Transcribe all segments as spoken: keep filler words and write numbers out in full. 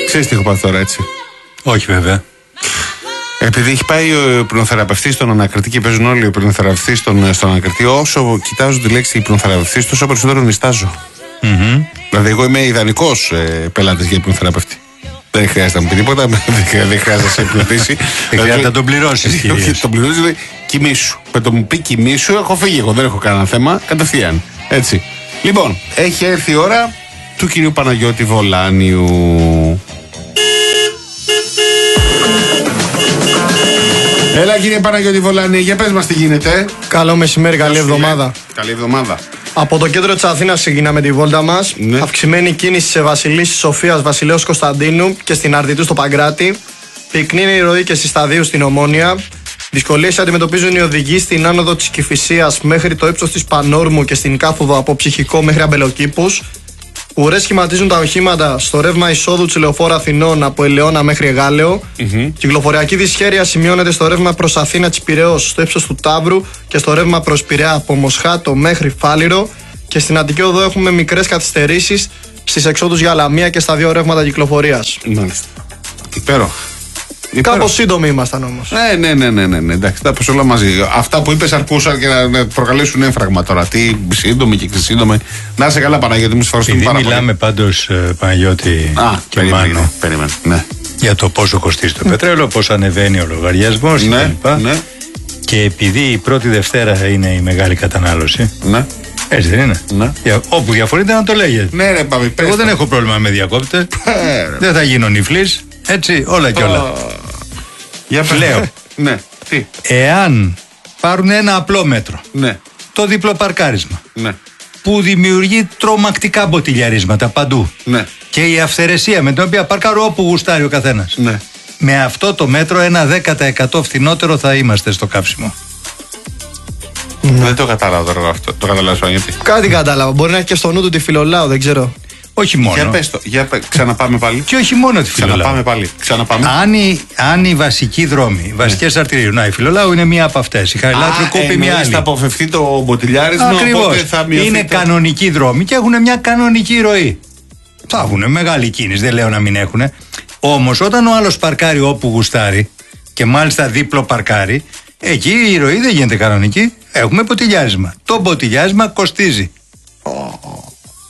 Ξέρεις τι έχω πάθει τώρα, έτσι? Όχι βέβαια. Επειδή έχει πάει ο υπνοθεραπευτής στον ανακριτή και παίζουν όλοι οι υπνοθεραπευτές στον, στον ανακριτή, όσο κοιτάζω τη λέξη υπνοθεραπευτής, τόσο περισσότερο νηστάζω. Mm-hmm. Δηλαδή, εγώ είμαι ιδανικός ε, πελάτης για υπνοθεραπευτή. Δεν χρειάζεται να μου πει τίποτα, δεν χρειάζεται να σε υπνοθήσει. Δεν χρειάζεται να τον πληρώσεις. Όχι, τον πληρώσεις, δηλαδή κοιμήσου. Με το μου πει κοιμήσου, έχω φύγει εγώ, δεν έχω κανένα θέμα, κατευθείαν. Έτσι. Λοιπόν, έχει έρθει η ώρα του κυρίου Παναγιώτη Βολάνιου. Έλα κύριε Παναγιώτη Βολάνη, για πες μας τι γίνεται. Καλό μεσημέρι, καλή εβδομάδα. Καλή εβδομάδα. Από το κέντρο της Αθήνας ξεκινάμε τη βόλτα μας. Ναι. Αυξημένη κίνηση σε Βασιλίσσης Σοφίας Βασιλέως Κωνσταντίνου και στην Αρτιτού στο Παγκράτη. Πυκνή η ροή και στη Σταδίου στην Ομόνια. Δυσκολίες αντιμετωπίζουν οι οδηγοί στην άνοδο της Κηφισίας μέχρι το ύψος της Πανόρμου και στην Κάθοδο από Ψυχικό μέχρι Αμπελοκήπους. Ουρές σχηματίζουν τα οχήματα στο ρεύμα εισόδου της Λεωφόρου Αθηνών από Ελαιώνα μέχρι Εγάλεο. Mm-hmm. Κυκλοφοριακή δυσχέρεια σημειώνεται στο ρεύμα προς Αθήνα της Πειραιώς στο ύψος του Ταύρου και στο ρεύμα προς Πειραιά από Μοσχάτο μέχρι Φάληρο. Και στην Αττική Οδό έχουμε μικρές καθυστερήσεις στις εξόδους για Λαμία και στα δύο ρεύματα κυκλοφορίας. Μάλιστα. Υπέροχα. Κάπως σύντομοι ήμασταν όμως. Ε, ναι, ναι, ναι, ναι, ναι. Εντάξει, τα πες όλα μαζί. Αυτά που είπες αρκούσαν και να προκαλέσουν έμφραγμα τώρα. Τι σύντομη και ξεσύντομη. Να είσαι καλά, Παναγιώτη, μου ευχαριστούμε πάρα πολύ. Μιλάμε πάντως, Παναγιώτη, Α, και περίμενε, Μάνο, περίμενε, ναι. για το πόσο κοστίζει το πετρέλαιο, πώς ανεβαίνει ο λογαριασμός ναι, κλπ. Ναι. Και επειδή η πρώτη Δευτέρα είναι η μεγάλη κατανάλωση. Ναι. Έτσι δεν είναι? Ναι. Για, όπου διαφορείτε να το λέγετε. Ναι, ρε, πάμε, Εγώ δεν έχω πρόβλημα με διακόπτε. Δεν θα γίνω νυφλής. Έτσι, όλα και όλα. Για πες. Λέω. Ναι, τι. Εάν πάρουν ένα απλό μέτρο, Ναι, το διπλοπαρκάρισμα, ναι, που δημιουργεί τρομακτικά μποτιλιαρίσματα παντού, ναι, και η αυθαιρεσία με την οποία παρκάρω όπου γουστάρει ο καθένας, ναι. με αυτό το μέτρο ένα δέκα τοις εκατό φθηνότερο θα είμαστε στο καύσιμο. Δεν το κατάλαβα τώρα αυτό. Το καταλάβεις, Παναγιώτη? Κάτι κατάλαβα. Μπορεί να έχει και στο νου του τη Φιλολάου, δεν ξέρω. Όχι μόνο. Για πες το, για πες, ξαναπάμε πάλι. Και όχι μόνο τη Φιλολάου. Ξαναπάμε πάλι. Ξαναπάμε. Αν οι, αν οι βασικοί δρόμοι, οι βασικές ναι. αρτηρίες, να η Φιλολάου είναι μία από αυτές. Η Χαριλάτρου Κόπη μια άλλη. Θα αποφευθεί το μποτιλιάρισμα. Ακριβώς. Θα είναι το... κανονικοί δρόμοι και έχουν μια κανονική ροή. Θα έχουν μεγάλη κίνηση, δεν λέω να μην έχουν. Όμως όταν ο άλλος παρκάρει όπου γουστάρει και μάλιστα δίπλο παρκάρει, εκεί η ροή δεν γίνεται κανονική. Έχουμε μποτιλιάρισμα. Το μποτιλιάρισμα κοστίζει. Oh.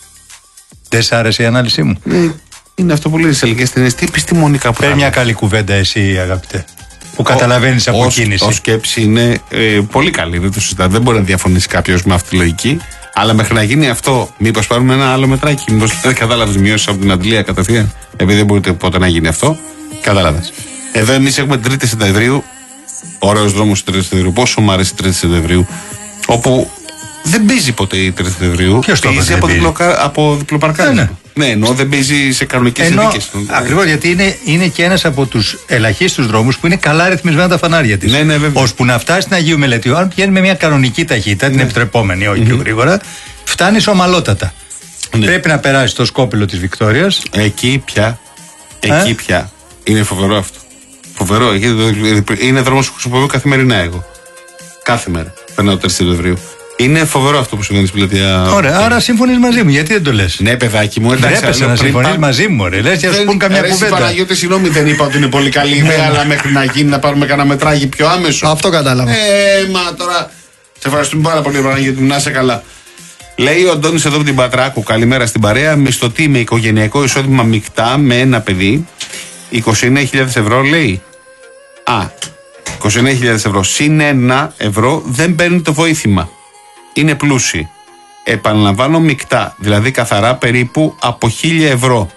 Δεν σ' άρεσε η ανάλυση μου? Ε, είναι αυτό που λέει στις ελληνικές ταινίες. Τι επιστημονικά που Παίρνει μια καλή κουβέντα εσύ, αγαπητέ, που καταλαβαίνεις από ως, κίνηση. Ως σκέψη είναι ε, πολύ καλή. Δεν το συζητάω. Δεν μπορεί να διαφωνήσει κάποιος με αυτή τη λογική. Αλλά μέχρι να γίνει αυτό, μήπως πάρουμε ένα άλλο μετράκι? Μήπως δεν κατάλαβες μειώσεις από την Αντλία κατευθείαν? Επειδή δεν μπορείτε ποτέ να γίνει αυτό. Κατάλαβες. Εδώ εμείς έχουμε την τρίτη Σεπτεμβρίου. Ωραίος δρόμος τρίτη Σεπτεμβρίου. Πόσο μου αρέσει η τρίτη Σεπτεμβρίου. Όπου δεν μπίζει ποτέ η τρίτη Σεπτεμβρίου. Ποιος το μπίζει από, διπλοκα... από διπλοπαρκάρισμα. Ναι, ναι. ναι, ενώ δεν μπίζει σε κανονικές συνθήκες. Ακριβώς, γιατί είναι, είναι και ένας από τους ελαχίστους δρόμους που είναι καλά ρυθμισμένα τα φανάρια της. Ναι, ναι, βέβαια. Ώσπου να φτάσει στην Αγίου Μελετίου, αν πηγαίνει με μια κανονική ταχύτητα, ναι. την επιτρεπόμενη, όχι mm-hmm. πιο γρήγορα, φτάνει ομαλότατα. Ναι. Πρέπει να περάσει το σκόπελο της Βικτόριας. Εκεί πια. Εκεί ε? πια. Είναι φοβερό αυτό. Φοβερό. Είναι δρόμος που χρησιμοποιώ καθημερινά εγώ. Κάθε μέρα. Περνάω τρίτη Σεπτεμβρίου. Είναι φοβερό αυτό που συμβαίνει στην πλατεία. Ωραία, άρα συμφωνείς μαζί μου, γιατί δεν το λες? Ναι, παιδάκι μου, εντάξει. Έπεσε να συμφωνείς μαζί μου, ρε. Λες και να σου πούν καμιά κουβέντα. Παναγιώτη, συγγνώμη, δεν είπα ότι είναι πολύ καλή ιδέα, αλλά μέχρι να γίνει να πάρουμε κανένα μετράκι πιο άμεσο. Αυτό κατάλαβα. Ε, μα τώρα. Σε ευχαριστούμε πάρα πολύ, Παναγιώτη, να είσαι καλά. Λέει ο Αντώνης εδώ από την Πατράκου, καλημέρα στην παρέα. Μισθωτή με οικογενειακό εισόδημα μεικτά με ένα παιδί. είκοσι εννέα χιλιάδες ευρώ, λέει. Α, είκοσι εννέα χιλιάδες ευρώ συν ένα ευρώ δεν παίρνει το βοήθημα. Είναι πλούσιοι. Επαναλαμβάνω, μεικτά, δηλαδή καθαρά περίπου από χίλια ευρώ.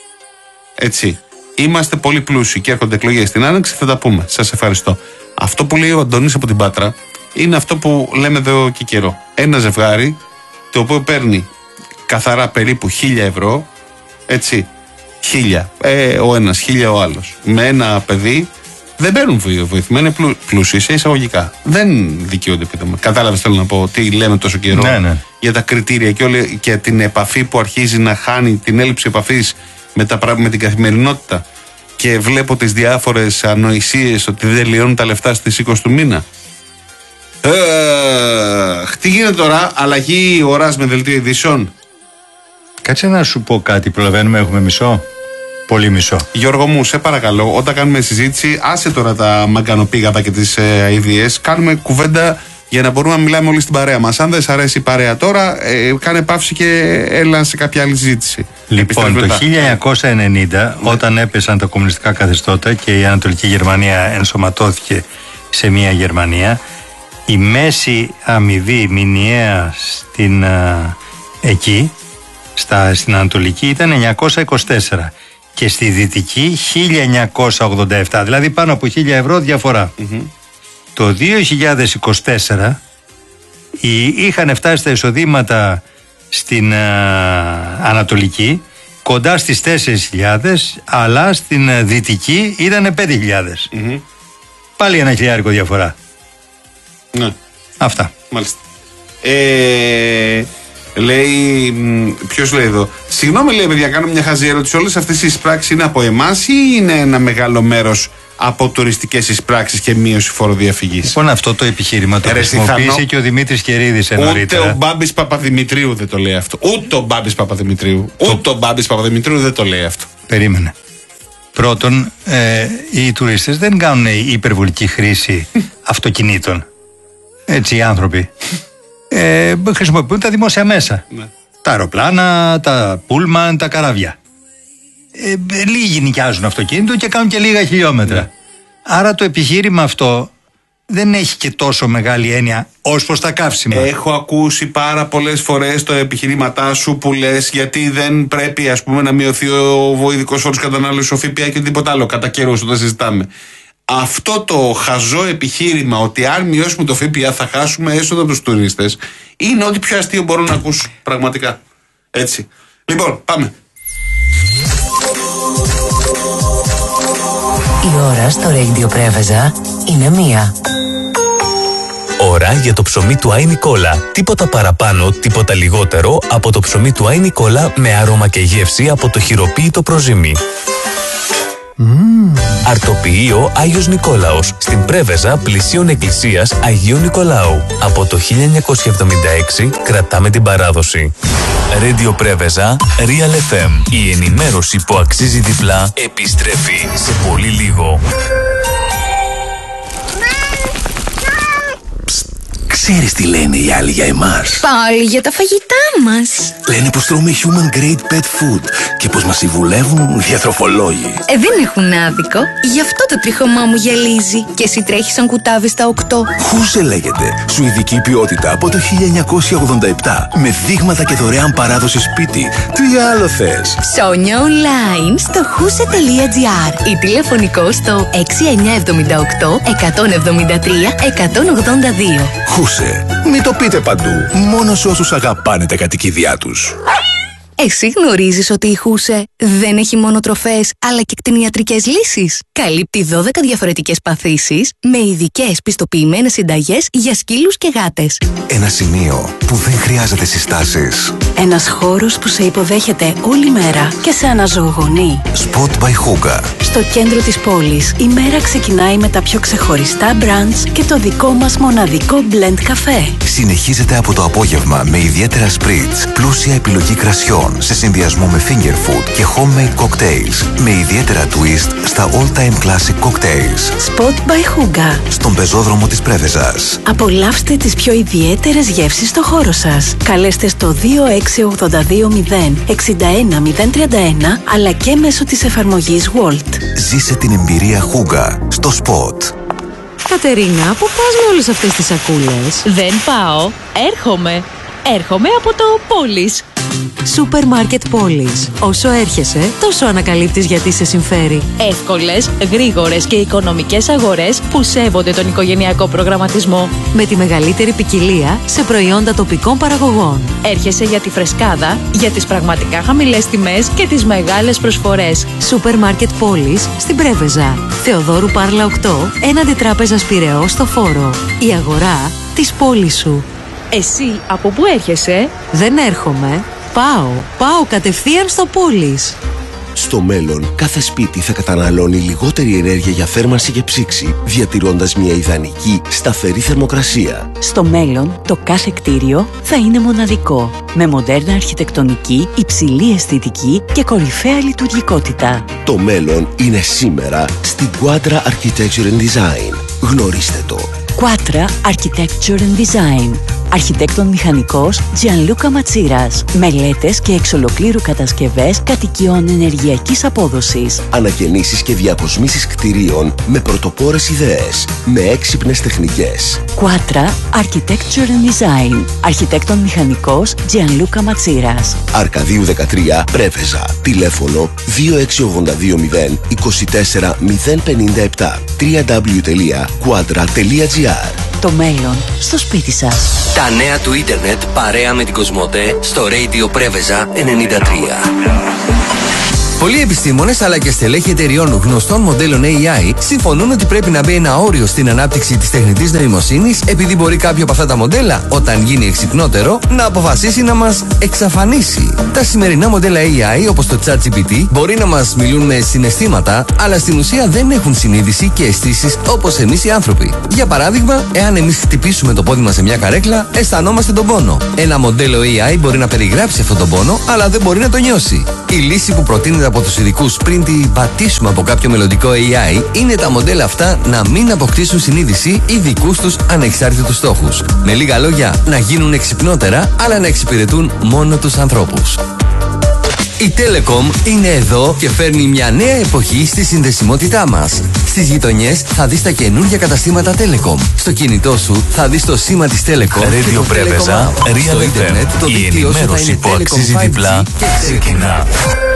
Έτσι. Είμαστε πολύ πλούσιοι και έρχονται εκλογές στην Άνοιξη, θα τα πούμε. Σας ευχαριστώ. Αυτό που λέει ο Αντώνης από την Πάτρα είναι αυτό που λέμε εδώ και καιρό. Ένα ζευγάρι το οποίο παίρνει καθαρά περίπου χίλια ευρώ, έτσι, χίλια, ε, ο ένας, χίλια ο άλλος, με ένα παιδί, δεν παίρνουν βοήθημα, είναι πλου, πλούσιοι σε εισαγωγικά. Δεν δικαιούνται, πείτε μου. Κατάλαβες, θέλω να πω, τι λέμε τόσο καιρό ναι, ναι. για τα κριτήρια και, όλη, και την επαφή που αρχίζει να χάνει, την έλλειψη επαφής με, τα, με την καθημερινότητα. Και βλέπω τις διάφορες ανοησίες ότι δεν λιώνουν τα λεφτά στις είκοσι του μήνα. Ε, τι γίνεται τώρα, αλλαγή ώρας με δελτίο ειδήσεων? Κάτσε να σου πω κάτι, προλαβαίνουμε, έχουμε μισό. Πολύ μισό. Γιώργο μου, σε παρακαλώ, όταν κάνουμε συζήτηση, άσε τώρα τα μαγκανοπήγατα και τις ε, αηδίες. Κάνουμε κουβέντα για να μπορούμε να μιλάμε όλοι στην παρέα μας. Αν δεν σ' αρέσει η παρέα τώρα, ε, κάνε παύση και έλα σε κάποια άλλη συζήτηση. Λοιπόν, το χίλια εννιακόσια ενενήντα, ναι, όταν έπεσαν τα κομμουνιστικά καθεστώτα και η Ανατολική Γερμανία ενσωματώθηκε σε μια Γερμανία, η μέση αμοιβή μηνιαία στην, α, εκεί, στα, στην Ανατολική, ήταν εννιακόσια είκοσι τέσσερα και στη Δυτική χίλια εννιακόσια ογδόντα επτά, δηλαδή πάνω από χίλια ευρώ διαφορά. Mm-hmm. Το δύο χιλιάδες είκοσι τέσσερα είχαν φτάσει τα εισοδήματα στην α, Ανατολική κοντά στις τέσσερις χιλιάδες, αλλά στην α, Δυτική ήταν πέντε χιλιάδες. Mm-hmm. Πάλι ένα χιλιάρικο διαφορά. Ναι. Αυτά. Μάλιστα. Ε, λέει, ποιος λέει εδώ, συγγνώμη λέει παιδιά, κάνω μια χαζή ερώτηση, όλες αυτές οι εισπράξεις είναι από εμάς ή είναι ένα μεγάλο μέρος από τουριστικές εισπράξεις και μείωση φοροδιαφυγής? Λοιπόν, αυτό το επιχείρημα το χρησιμοποίησε και ο Δημήτρης Κερίδης νωρίτερα. Ούτε ο Μπάμπης Παπαδημητρίου δεν το λέει αυτό. Ούτε ο Μπάμπης Παπαδημητρίου. Το... Ούτε ο Μπάμπης Παπαδημητρίου δεν το λέει αυτό. Περίμενε. Πρώτον, ε, οι τουρίστες δεν κάνουν υπερβολική χρήση αυτοκινήτων. Έτσι οι άνθρωποι. Ε, χρησιμοποιούν τα δημόσια μέσα. Ναι. Τα αεροπλάνα, τα πούλμαν, τα καράβια. Ε, λίγοι νοικιάζουν αυτοκίνητο και κάνουν και λίγα χιλιόμετρα. Ναι. Άρα το επιχείρημα αυτό δεν έχει και τόσο μεγάλη έννοια ως προς τα καύσιμα. Έχω ακούσει πάρα πολλές φορές το επιχειρήματά σου που λες γιατί δεν πρέπει, ας πούμε, να μειωθεί ο βοηδικός όρος κατανάλωσης, ο ΦΠΑ και τίποτα άλλο. Κατά καιρούς όταν συζητάμε. Αυτό το χαζό επιχείρημα ότι αν μειώσουμε το ΦΠΑ θα χάσουμε έσοδα από τους τουρίστες είναι ό,τι πιο αστείο μπορώ να ακούσω πραγματικά. Έτσι. Λοιπόν, πάμε. Η ώρα στο Radio Πρέβεζα είναι μία. Ώρα για το ψωμί του Άι Νικόλα. Τίποτα παραπάνω, τίποτα λιγότερο από το ψωμί του Άι Νικόλα με άρωμα και γεύση από το χειροποίητο προζύμι. Mm. Αρτοποιείο Άγιος Νικόλαος στην Πρέβεζα πλησίων εκκλησίας Αγίου Νικολάου. Από το χίλια εννιακόσια εβδομήντα έξι κρατάμε την παράδοση. Radio Πρέβεζα, Real εφ εμ. Η ενημέρωση που αξίζει διπλά επιστρέφει σε πολύ λίγο. Ξέρεις τι λένε οι άλλοι για εμάς? Πάλι για τα φαγητά μας. Λένε πως τρώμε human grade pet food και πως μας συμβουλεύουν διατροφολόγοι. Ε, δεν έχουν άδικο. Γι' αυτό το τρίχωμά μου γυαλίζει. Και εσύ τρέχεις σαν κουτάβι στα οκτώ. Χούσε λέγεται. Σουηδική ποιότητα από το χίλια εννιακόσια ογδόντα επτά. Με δείγματα και δωρεάν παράδοση σπίτι. Τι άλλο θες? Ψώνια online στο χούσε τελεία τζι άρ ή τηλεφωνικό στο έξι εννιά επτά οκτώ εκατόν εβδομήντα τρία εκατόν ογδόντα δύο. Χούσε. Μην το πείτε παντού. Μόνο σε όσους αγαπάνε τα κατοικίδια τους. Εσύ γνωρίζεις ότι η Χούσε δεν έχει μόνο τροφές, αλλά και κτηνιατρικές λύσεις. Καλύπτει δώδεκα διαφορετικές παθήσεις με ειδικές πιστοποιημένες συνταγές για σκύλους και γάτες. Ένα σημείο που δεν χρειάζεται συστάσεις. Ένας χώρος που σε υποδέχεται όλη μέρα και σε αναζωογονεί. Spot by Huga. Στο κέντρο της πόλης, η μέρα ξεκινάει με τα πιο ξεχωριστά brunch και το δικό μας μοναδικό blend καφέ. Συνεχίζεται από το απόγευμα με ιδιαίτερα spritz, πλούσια επιλογή κρασιών σε συνδυασμό με finger food και homemade cocktails με ιδιαίτερα twist στα all-time classic cocktails. Spot by Huga. Στον πεζόδρομο της Πρέβεζας. Απολαύστε τις πιο ιδιαίτερες γεύσεις στο χώρο σας. Καλέστε στο δύο έξι ογδόντα δύο μηδέν εξήντα ένα μηδέν τριάντα ένα αλλά και μέσω της εφαρμογής Walt. Ζήσε την εμπειρία Huga στο Spot. Κατερίνα, πού πας με όλες αυτές τις σακούλες? Δεν πάω, έρχομαι. Έρχομαι από το Πόλης. Σούπερ Μάρκετ Πόλης. Όσο έρχεσαι, τόσο ανακαλύπτεις γιατί σε συμφέρει. Εύκολες, γρήγορες και οικονομικές αγορές που σέβονται τον οικογενειακό προγραμματισμό. Με τη μεγαλύτερη ποικιλία σε προϊόντα τοπικών παραγωγών. Έρχεσαι για τη φρεσκάδα, για τις πραγματικά χαμηλές τιμές και τις μεγάλες προσφορές. Σούπερ Μάρκετ Πόλης στην Πρέβεζα. Θεοδόρου Πάρλα οκτώ, έναντι Τράπεζας Πειραιώς στο Φόρο. Η αγορά της πόλης σου. Εσύ από πού έρχεσαι? Δεν έρχομαι. Πάω. Πάω κατευθείαν στο Πόλης. Στο μέλλον, κάθε σπίτι θα καταναλώνει λιγότερη ενέργεια για θέρμανση και ψήξη, διατηρώντας μια ιδανική, σταθερή θερμοκρασία. Στο μέλλον, το κάθε κτίριο θα είναι μοναδικό, με μοντέρνα αρχιτεκτονική, υψηλή αισθητική και κορυφαία λειτουργικότητα. Το μέλλον είναι σήμερα στην Quadra Architecture and Design. Γνωρίστε το. Quadra Architecture and Design. Αρχιτέκτον μηχανικός Gianluca Matsiras. Μελέτες και εξ ολοκλήρου κατασκευές κατοικιών ενεργειακής απόδοσης. Ανακαινήσεις και διακοσμήσεις κτηρίων με πρωτοπόρες ιδέες, με έξυπνες τεχνικές. Quadra Architecture and Design. Αρχιτέκτον μηχανικός Gianluca Matsiras. Αρκαδίου δεκατρία, Πρέβεζα. Τηλέφωνο δύο έξι ογδόντα δύο μηδέν είκοσι τέσσερα μηδέν πενήντα επτά. double-u double-u double-u τελεία quadra τελεία gr. Το μέλλον στο σπίτι σας. Τα νέα του ίντερνετ παρέα με την Κοσμοτέ στο Radio Πρέβεζα ενενήντα τρία. Πολλοί επιστήμονες αλλά και στελέχοι εταιριών γνωστών μοντέλων έι άι συμφωνούν ότι πρέπει να μπει ένα όριο στην ανάπτυξη της τεχνητής νοημοσύνης, επειδή μπορεί κάποιο από αυτά τα μοντέλα, όταν γίνει εξυπνότερο, να αποφασίσει να μας εξαφανίσει. Τα σημερινά μοντέλα έι άι, όπως το ChatGPT, μπορεί να μας μιλούν με συναισθήματα, αλλά στην ουσία δεν έχουν συνείδηση και αισθήσεις όπως εμείς οι άνθρωποι. Για παράδειγμα, εάν εμείς χτυπήσουμε το πόδι μας σε μια καρέκλα, αισθανόμαστε τον πόνο. Ένα μοντέλο έι άι μπορεί να περιγράψει αυτόν τον πόνο, αλλά δεν μπορεί να το νιώσει. Η λύση που προτείνεται από τους ειδικούς πριν την πατήσουμε από κάποιο μελλοντικό έι άι είναι τα μοντέλα αυτά να μην αποκτήσουν συνείδηση ή δικούς τους ανεξάρτητους στόχους. Με λίγα λόγια, να γίνουν εξυπνότερα, αλλά να εξυπηρετούν μόνο τους ανθρώπους. Η Telecom είναι εδώ και φέρνει μια νέα εποχή στη συνδεσιμότητά μας. Στις γειτονιές θα δεις τα καινούργια καταστήματα Telecom. Στο κινητό σου θα δεις το σήμα της Telecom. Radio Πρέβεζα, Real εφ εμ, η ενημέρωση που αξίζει διπλά ξεκινά.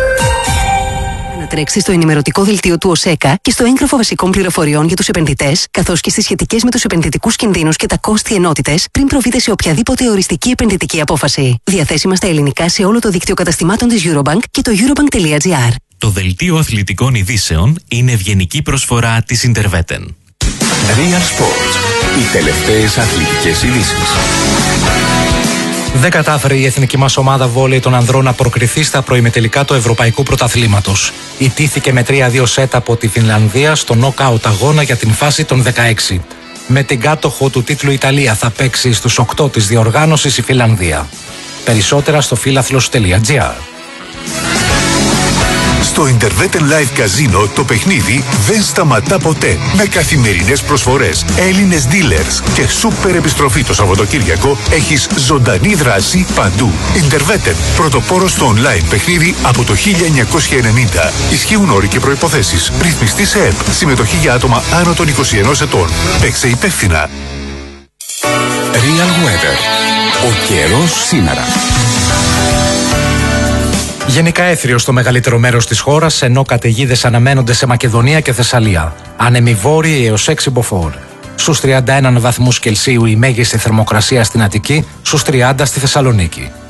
Να τρέξει στο ενημερωτικό δελτίο του ΟΣΕΚΑ και στο έγγραφο βασικών πληροφοριών για τους επενδυτές, καθώς και στις σχετικές με τους επενδυτικούς κινδύνους και τα κόστη ενότητες, πριν προβείτε σε οποιαδήποτε οριστική επενδυτική απόφαση. Διαθέσιμα στα ελληνικά σε όλο το δίκτυο καταστημάτων της Eurobank και το eurobank τελεία gr. Το δελτίο αθλητικών ειδήσεων είναι ευγενική προσφορά της Interveten. Real Sports. Οι τελευταίες αθλητικές ειδήσεις. Δεν κατάφερε η εθνική μας ομάδα βόλεϊ των ανδρών να προκριθεί στα προημιτελικά του Ευρωπαϊκού Πρωταθλήματος. Ιτήθηκε με τρία δύο σετ από τη Φινλανδία στο νοκάουτ αγώνα για την φάση των δεκαέξι. Με την κάτοχο του τίτλου Ιταλία θα παίξει στους οκτώ της διοργάνωσης η Φινλανδία. Περισσότερα στο φίλαθλος τελεία gr. Στο Interveten Live Casino το παιχνίδι δεν σταματά ποτέ. Με καθημερινές προσφορές, Έλληνες dealers και σούπερ επιστροφή το Σαββατοκύριακο, έχεις ζωντανή δράση παντού. Interveten, πρωτοπόρος στο online παιχνίδι από το χίλια εννιακόσια ενενήντα. Ισχύουν όροι και προϋποθέσεις. Ρυθμιστή σε ΕΠ. Συμμετοχή για άτομα άνω των είκοσι ενός ετών. Παίξε υπεύθυνα. Real Weather. Ο καιρός σήμερα. Γενικά έθριο στο μεγαλύτερο μέρος της χώρας, ενώ καταιγίδες αναμένονται σε Μακεδονία και Θεσσαλία. Άνεμοι βόρειοι έως έξι μποφόρ. Στους τριάντα ένα βαθμούς Κελσίου η μέγιστη θερμοκρασία στην Αττική, στους τριάντα στη Θεσσαλονίκη.